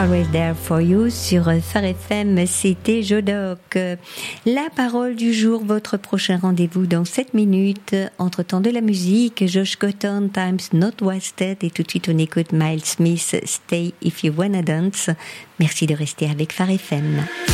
Always There For You sur Phare FM, c'était Jodoc. La parole du jour, votre prochain rendez-vous dans 7 minutes. Entre-temps de la musique, Josh Cotton, Times Not Wasted, et tout de suite on écoute Miles Smith, Stay If You Wanna Dance. Merci de rester avec Phare FM.